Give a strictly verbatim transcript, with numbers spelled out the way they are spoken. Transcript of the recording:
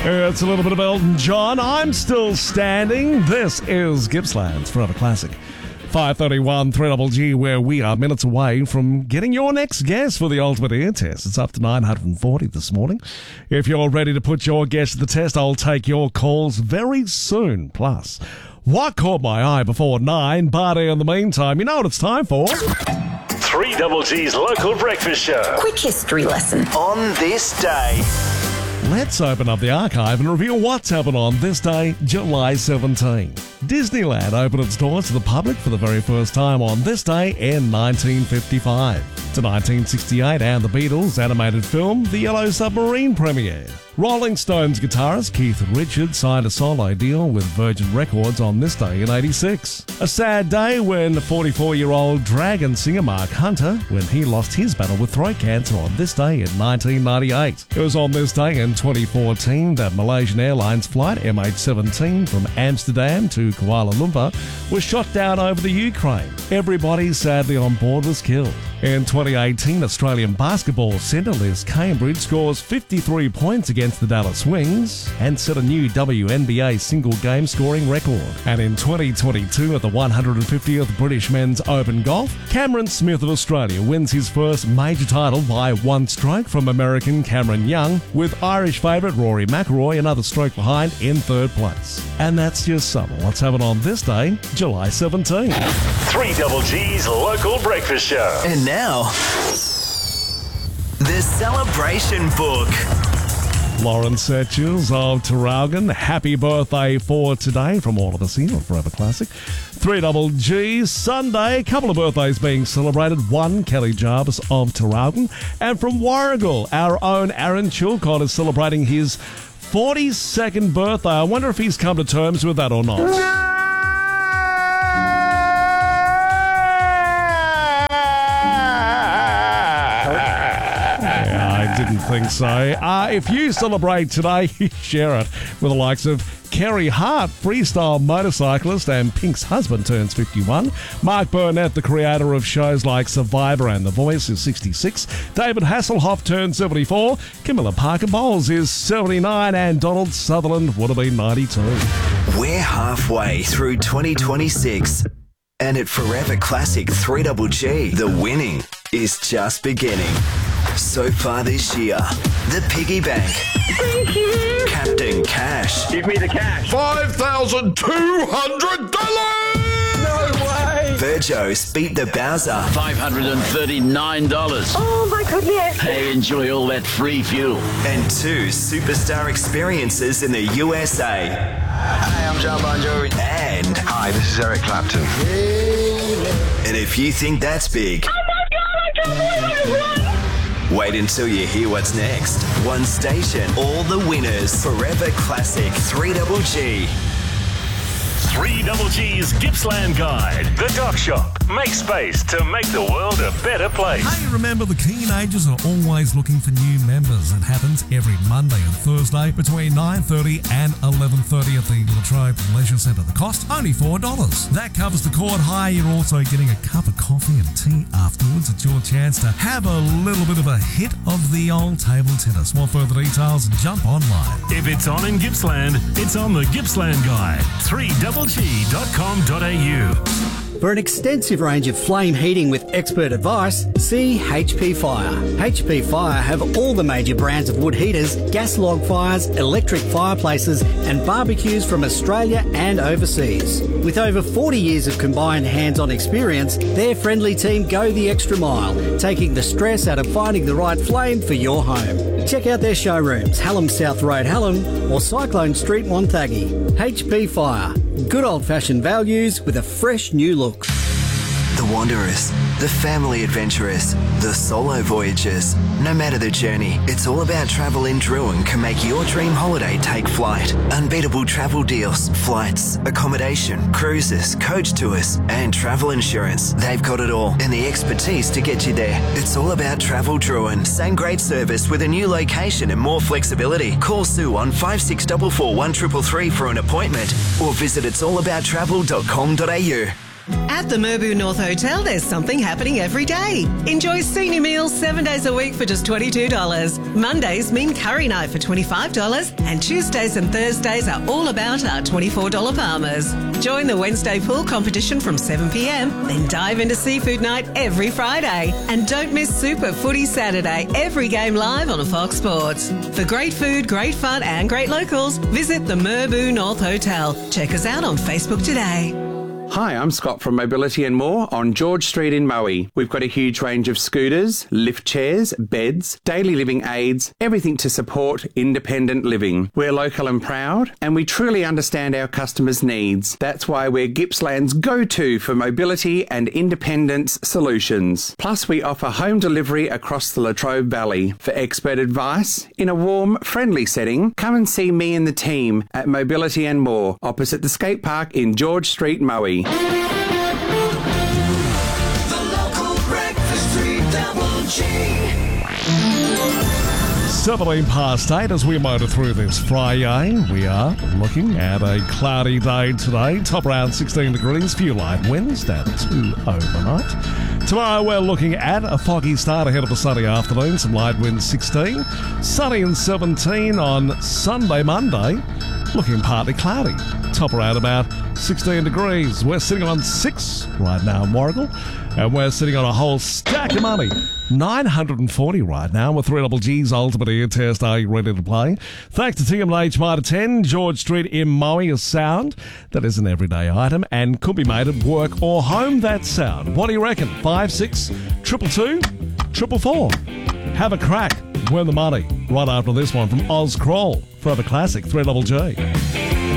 It's a little bit of Elton John. I'm still standing. This is Gippsland's Forever Classic. five thirty-one three G G, where we are minutes away from getting your next guess for the Ultimate Ear Test. It's up to nine hundred forty this morning. If you're ready to put your guess to the test, I'll take your calls very soon. Plus, what caught my eye before nine? But in the meantime, you know what it's time for? three G G's local breakfast show. Quick history lesson. On this day. Let's open up the archive and reveal what's happened on this day, July seventeenth. Disneyland opened its doors to the public for the very first time on this day in nineteen fifty-five. To nineteen sixty-eight and the Beatles' animated film, The Yellow Submarine premiered. Rolling Stones guitarist Keith Richards signed a solo deal with Virgin Records on this day in eighty-six. A sad day when forty-four-year-old Dragon singer Mark Hunter, when he lost his battle with throat cancer on this day in nineteen ninety-eight. It was on this day in twenty fourteen that Malaysian Airlines flight M H seventeen from Amsterdam to Kuala Lumpur was shot down over the Ukraine. Everybody sadly on board was killed. In twenty eighteen, Australian basketball centre Liz Cambridge scores fifty-three points against the Dallas Wings and set a new W N B A single game scoring record. And in twenty twenty-two, at the one hundred fiftieth British Men's Open Golf, Cameron Smith of Australia wins his first major title by one stroke from American Cameron Young, with Irish favourite Rory McIlroy another stroke behind in third place. And that's just some of what's happened on this day, July seventeenth. three G G's local breakfast show. And now, the celebration book. Lauren Setchels of Traralgon, happy birthday for today from all of us here on Forever Classic. three G G, Sunday, a couple of birthdays being celebrated. One, Kelly Jarvis of Traralgon. And from Warragul, our own Aaron Chilcott is celebrating his forty-second birthday. I wonder if he's come to terms with that or not. Didn't think so. Uh, if you celebrate today, share it with the likes of Kerry Hart, freestyle motorcyclist, and Pink's husband turns fifty-one. Mark Burnett, the creator of shows like Survivor and The Voice, is sixty-six. David Hasselhoff turns seventy-four. Camilla Parker Bowles is seventy-nine. And Donald Sutherland would have been ninety-two. We're halfway through twenty twenty-six. And at Forever Classic three G G, the winning is just beginning. So far this year, the Piggy Bank. Thank you. Captain Cash. Give me the cash. five thousand two hundred dollars! No way. Virgos beat the Bowser. five hundred thirty-nine dollars. Oh my goodness. Hey, enjoy all that free fuel. And two superstar experiences in the U S A. Hi, I'm John Bon Jovi. And... Hi, this is Eric Clapton. And if you think that's big... Oh my God, I can't believe I won. Wait until you hear what's next. One station, all the winners. Forever Classic three G G. three G G's Gippsland Guide. The Doc Shop. Make space to make the world a better place. Hey, remember the Keenagers are always looking for new members. It happens every Monday and Thursday between nine thirty and eleven thirty at the Latrobe Leisure Centre. The cost, only four dollars. That covers the court hire. You're also getting a cup of coffee and tea afterwards. It's your chance to have a little bit of a hit of the old table tennis. Want further details? Jump online. If it's on in Gippsland, it's on the Gippsland Guide. three G G dot com dot a u. For an extensive range of flame heating with expert advice, see H P Fire. H P Fire have all the major brands of wood heaters, gas log fires, electric fireplaces and barbecues from Australia and overseas. With over forty years of combined hands-on experience, their friendly team go the extra mile, taking the stress out of finding the right flame for your home. Check out their showrooms, Hallam South Road, Hallam, or Cyclone Street, Montague. H P Fire. Good old-fashioned values with a fresh new look. The wanderers, the family adventurers, the solo voyagers. No matter the journey, it's all about travel in Druin can make your dream holiday take flight. Unbeatable travel deals, flights, accommodation, cruises, coach tours, and travel insurance. They've got it all and the expertise to get you there. It's all about Travel Druin. Same great service with a new location and more flexibility. Call Sue on five six four four one three three three for an appointment or visit its all about travel dot com dot a u. At the Merbau North Hotel, there's something happening every day. Enjoy senior meals seven days a week for just twenty-two dollars. Mondays mean curry night for twenty-five dollars, and Tuesdays and Thursdays are all about our twenty-four dollars Palmers. Join the Wednesday pool competition from seven p.m, then dive into seafood night every Friday. And don't miss Super Footy Saturday, every game live on Fox Sports. For great food, great fun and great locals, visit the Merbau North Hotel. Check us out on Facebook today. Hi, I'm Scott from Mobility and More on George Street in Moe. We've got a huge range of scooters, lift chairs, beds, daily living aids, everything to support independent living. We're local and proud, and we truly understand our customers' needs. That's why we're Gippsland's go-to for mobility and independence solutions. Plus, we offer home delivery across the Latrobe Valley. For expert advice, in a warm, friendly setting, come and see me and the team at Mobility and More, opposite the skate park in George Street, Moe. The local breakfast, three double G. seventeen past eight as we motor through this Friday. We are looking at a cloudy day today. Top around sixteen degrees, few light winds, down to two overnight. Tomorrow we're looking at a foggy start ahead of a sunny afternoon, some light winds sixteen. Sunny and seventeen on Sunday, Monday. Looking partly cloudy. Top around about sixteen degrees. We're sitting on six right now in Warragul, and we're sitting on a whole stack of money. nine hundred forty right now with three double G's Ultimate Ear Test. Are you ready to play? Thanks to T M H Mitre ten, George Street in Moe, a sound that is an everyday item and could be made at work or home, that sound. What do you reckon? Five, six, triple two, triple four. Have a crack. Win the money. Right after this one from Oz Kroll for the classic three double G.